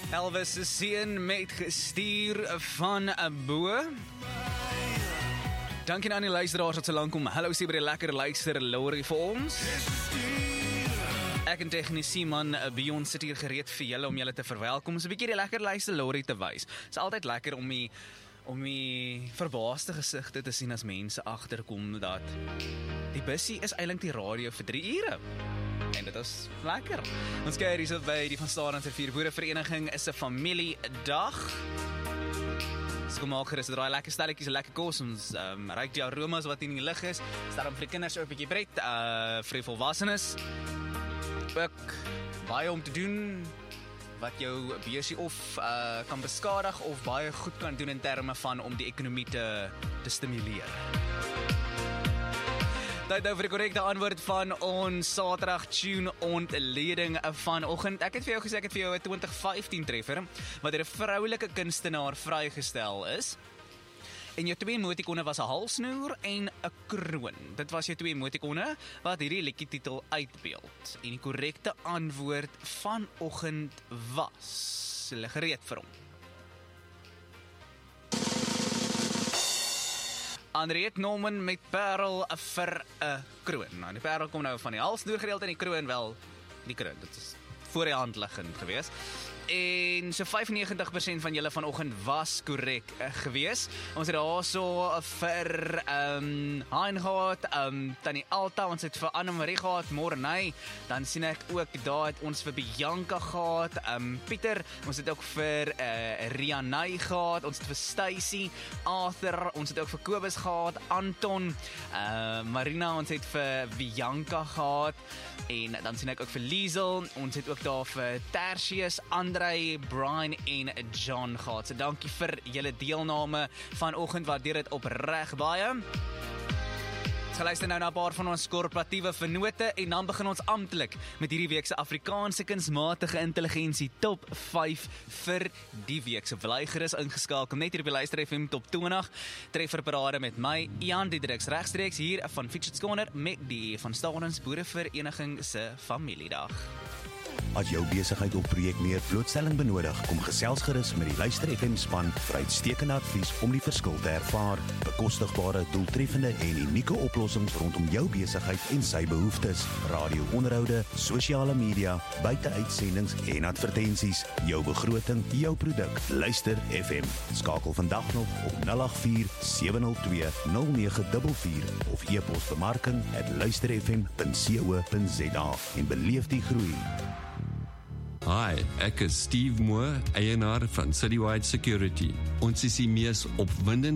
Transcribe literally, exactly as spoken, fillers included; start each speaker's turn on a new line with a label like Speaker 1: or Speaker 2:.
Speaker 1: Elvis se seun met gestuur van 'n bo. Dankie aan die luisteraars wat so lank kom. Hallo, sê by die lekker luister Laurie vir ons. Ek en tegnisie man Beyond sit hier gereed vir julle om julle te verwelkom. So 'n bietjie die lekker luister Laurie te wys. Dit is altyd lekker om die om die verbaasde gesigte te sien as mense agterkom dat die bussie is eintlik die radio vir drie ure. En dit is lekker. Ons kyk hier so by die Van Staden se vier boerevereniging is 'n familiedag. So kom maak gerus, draai lekker stelletjies, lekker kos, ons um, ruik die aromas wat in die lug is. Staan vir die kinders ook 'n bietjie pret, uh vir die volwassenes. Ook baie om te doen wat jou beursie of uh, kan beskadig of baie goed kan doen in terme van om die ekonomie te, te stimuleer. Tyd nou vir die korrekte antwoord van ons Saterdag tune ontleding vanoggend. Ek het vir jou gesê ek het vir jou 'n twintig vyftien treffer wat deur 'n vroulike kunstenaar vrygestel is. En jou twee emotikone was 'n halsnoer en 'n kroon. Dit was jou twee emotikone wat hierdie liedjie titel uitbeeld. En die korrekte antwoord vanoggend was, hulle gereed vir hom. Henriette Norman met Parel vir 'n kroon. Nou, die Parel kom nou van die halsnoer gedeelte en die kroon wel, die kroon, dit is voor die hand liggend gewees. En so vyfennegentig persent van julle vanoggend was korrek uh, gewees. Ons het daar so vir um, Hein gehad, um, Tannie Alta, ons het vir Anne-Marie gehad, Morney, dan sien ek ook daar het ons vir Bianca gehad, um, Pieter, ons het ook vir uh, Rianay gehad, ons het vir Stacy, Arthur, ons het ook vir Kobus gehad, Anton, uh, Marina, ons het vir Bianca gehad, en dan sien ek ook vir Liesel, ons het ook daar vir Tertius, Andrei, Brian en John gehad. So dankie vir julle deelname vanoggend, waardeer dit opreg baie. Ons gaan luister nou na 'n paar van ons korporatiewe vennote en dan begin ons amptelik met hierdie week se Afrikaanse kunsmatige intelligensie top vyf vir die week. So bly gerus ingeskakel net hier by Luister F M top twintig. Trefferparade met my Ian Diedriks regstreeks hier van Fitchett Corner met die Van Staden Boerevereniging se familiedag.
Speaker 2: As jou besigheid of projek meer blootstelling benodig, kom gesels gerus met die Luister F M span vir uitstekende advies om die verskil te ervaar. Bekostigbare, doeltreffende en unieke oplossings rondom jou besigheid en sy behoeftes. Radio-onderhoude, sosiale media, buiteuitsendings en advertensies. Jou begroting, jou produk. Luister F M. Skakel vandag nog op nul agt vier sewe nul twee nul nege vier vier of e-pos bemarking at luisterfm punt co punt za en beleef die groei.
Speaker 3: Hi, ek is Steve Moore, eienaar van Citywide Security. Ons is die mees opwindende